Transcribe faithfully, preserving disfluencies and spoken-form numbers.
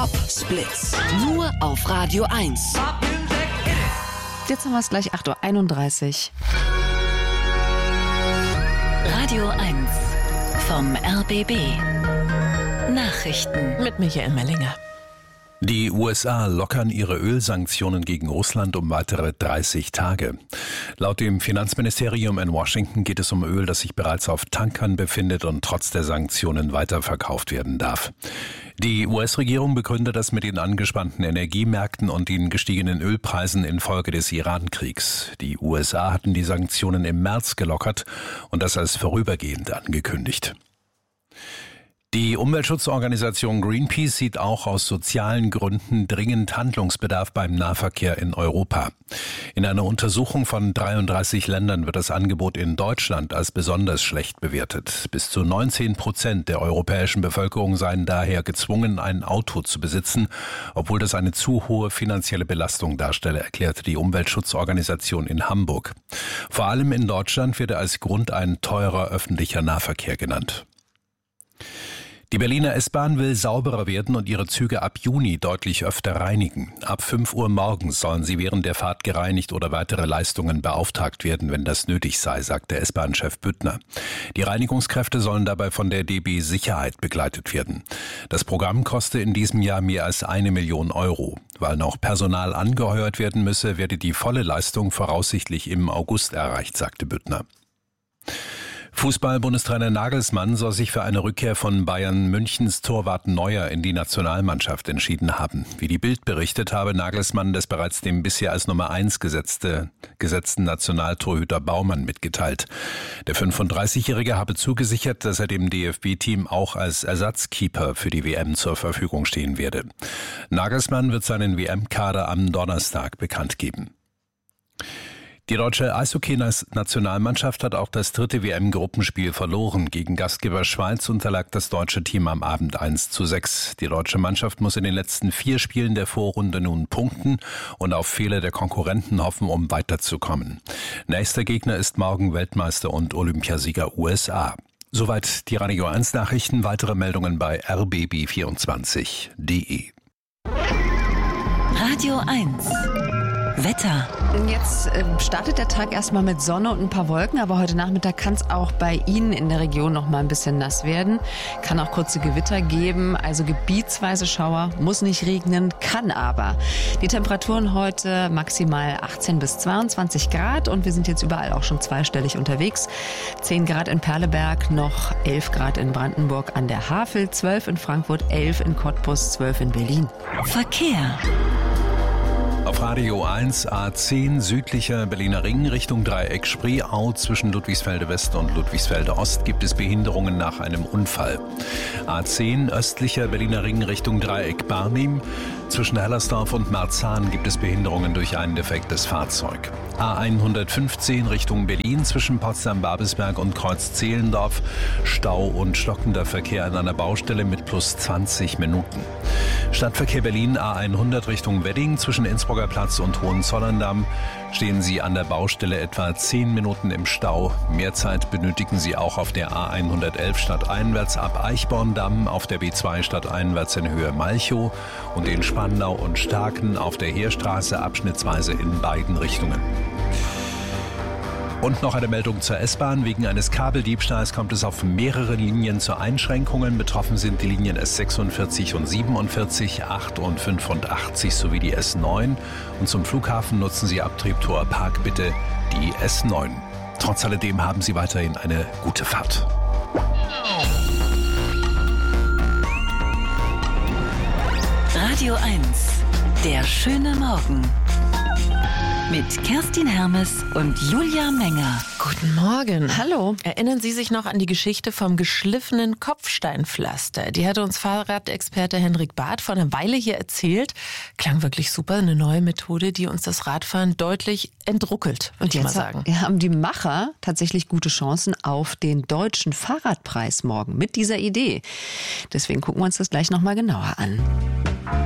Top-Splits. Nur auf Radio eins. Jetzt haben wir es gleich acht Uhr einunddreißig. Radio eins vom R B B. Nachrichten mit Michael Mellinger. Die U S A lockern ihre Ölsanktionen gegen Russland um weitere dreißig Tage. Laut dem Finanzministerium in Washington geht es um Öl, das sich bereits auf Tankern befindet und trotz der Sanktionen weiterverkauft werden darf. Die U S-Regierung begründet das mit den angespannten Energiemärkten und den gestiegenen Ölpreisen infolge des Iran-Kriegs. Die U S A hatten die Sanktionen im März gelockert und das als vorübergehend angekündigt. Die Umweltschutzorganisation Greenpeace sieht auch aus sozialen Gründen dringend Handlungsbedarf beim Nahverkehr in Europa. In einer Untersuchung von dreiunddreißig Ländern wird das Angebot in Deutschland als besonders schlecht bewertet. Bis zu neunzehn Prozent der europäischen Bevölkerung seien daher gezwungen, ein Auto zu besitzen, obwohl das eine zu hohe finanzielle Belastung darstelle, erklärte die Umweltschutzorganisation in Hamburg. Vor allem in Deutschland wird er als Grund ein teurer öffentlicher Nahverkehr genannt. Die Berliner S-Bahn will sauberer werden und ihre Züge ab Juni deutlich öfter reinigen. Ab fünf Uhr morgens sollen sie während der Fahrt gereinigt oder weitere Leistungen beauftragt werden, wenn das nötig sei, sagte S-Bahn-Chef Büttner. Die Reinigungskräfte sollen dabei von der D B Sicherheit begleitet werden. Das Programm koste in diesem Jahr mehr als eine Million Euro. Weil noch Personal angeheuert werden müsse, werde die volle Leistung voraussichtlich im August erreicht, sagte Büttner. Fußball-Bundestrainer Nagelsmann soll sich für eine Rückkehr von Bayern Münchens Torwart Neuer in die Nationalmannschaft entschieden haben. Wie die Bild berichtet, habe Nagelsmann das bereits dem bisher als Nummer eins gesetzte, gesetzten Nationaltorhüter Baumann mitgeteilt. Der fünfunddreißigjährige habe zugesichert, dass er dem D F B-Team auch als Ersatzkeeper für die W M zur Verfügung stehen werde. Nagelsmann wird seinen W M-Kader am Donnerstag bekannt geben. Die deutsche Eishockey-Nationalmannschaft hat auch das dritte W M-Gruppenspiel verloren. Gegen Gastgeber Schweiz unterlag das deutsche Team am Abend eins zu sechs. Die deutsche Mannschaft muss in den letzten vier Spielen der Vorrunde nun punkten und auf Fehler der Konkurrenten hoffen, um weiterzukommen. Nächster Gegner ist morgen Weltmeister und Olympiasieger U S A. Soweit die Radio eins Nachrichten. Weitere Meldungen bei r b b vierundzwanzig punkt d e. Radio eins Wetter. Jetzt äh, startet der Tag erstmal mit Sonne und ein paar Wolken, aber heute Nachmittag kann es auch bei Ihnen in der Region noch mal ein bisschen nass werden. Kann auch kurze Gewitter geben, also gebietsweise Schauer, muss nicht regnen, kann aber. Die Temperaturen heute maximal achtzehn bis zweiundzwanzig Grad und wir sind jetzt überall auch schon zweistellig unterwegs. zehn Grad in Perleberg, noch elf Grad in Brandenburg an der Havel, zwölf in Frankfurt, elf in Cottbus, zwölf in Berlin. Verkehr. Auf Radio eins A zehn südlicher Berliner Ring Richtung Dreieck Spreeau zwischen Ludwigsfelde West und Ludwigsfelde Ost gibt es Behinderungen nach einem Unfall. A zehn östlicher Berliner Ring Richtung Dreieck Barnim zwischen Hellersdorf und Marzahn gibt es Behinderungen durch ein defektes Fahrzeug. A hundertfünfzehn Richtung Berlin zwischen Potsdam-Babelsberg und Kreuz-Zehlendorf Stau und stockender Verkehr an einer Baustelle mit plus zwanzig Minuten. Stadtverkehr Berlin A hundert Richtung Wedding zwischen Innsbrucker Platz und Hohenzollern-Damm stehen Sie an der Baustelle etwa zehn Minuten im Stau. Mehr Zeit benötigen Sie auch auf der A hundertelf stadteinwärts ab Eichborn-Damm, auf der B zwei stadteinwärts in Höhe Malchow und in Spandau und Starken auf der Heerstraße abschnittsweise in beiden Richtungen. Und noch eine Meldung zur S-Bahn. Wegen eines Kabeldiebstahls kommt es auf mehreren Linien zu Einschränkungen. Betroffen sind die Linien S sechsundvierzig und siebenundvierzig, acht und fünfundachtzig sowie die S neun. Und zum Flughafen nutzen Sie ab Treptower Park bitte die S neun. Trotz alledem haben Sie weiterhin eine gute Fahrt. Radio eins, der schöne Morgen. Mit Kerstin Hermes und Julia Menger. Guten Morgen. Hallo. Erinnern Sie sich noch an die Geschichte vom geschliffenen Kopfsteinpflaster? Die hatte uns Fahrradexperte Henrik Barth vor einer Weile hier erzählt. Klang wirklich super, eine neue Methode, die uns das Radfahren deutlich entruckelt, würde ich mal sagen. Jetzt haben die Macher tatsächlich gute Chancen auf den deutschen Fahrradpreis morgen mit dieser Idee. Deswegen gucken wir uns das gleich nochmal genauer an.